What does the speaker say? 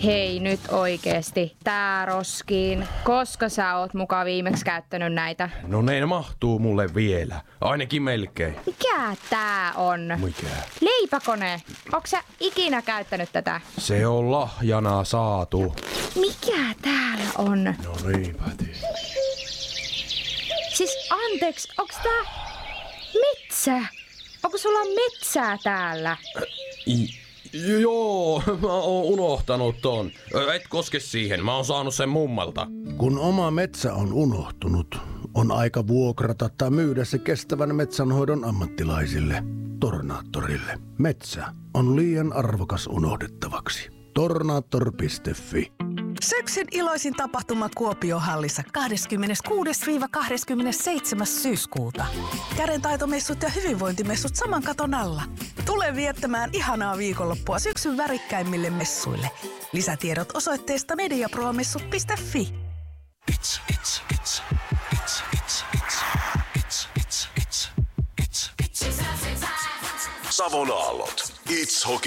Hei nyt oikeesti, tää roskiin. Koska sä oot muka viimeksi käyttänyt näitä? No ne mahtuu mulle vielä. Ainakin melkein. Mikä tää on? Mikä? Leipäkone. Onks sä ikinä käyttänyt tätä? Se on lahjana saatu. Mikä täällä on? No niinpä tietysti. Siis anteeksi, onks tää metsä? Onko sulla metsää täällä? Joo, mä oon unohtanut ton. Et koske siihen, mä oon saanut sen mummalta. Kun oma metsä on unohtunut, on aika vuokrata tai myydä se kestävän metsänhoidon ammattilaisille, Tornaattorille. Metsä on liian arvokas unohdettavaksi. Tornaattor.fi. Syksyn iloisin tapahtuma Kuopio-hallissa 26-27. syyskuuta. Kädentaitomessut ja hyvinvointimessut saman katon alla. Tule viettämään ihanaa viikonloppua syksyn värikkäimmille messuille. Lisätiedot osoitteesta mediapromessut.fi. Savon aallot. It's hockey.